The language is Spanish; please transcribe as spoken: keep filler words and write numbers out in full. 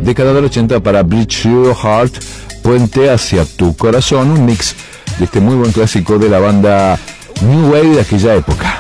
década del ochenta para Bridge Your Heart, Puente hacia tu corazón, un mix de este muy buen clásico de la banda New Wave de aquella época.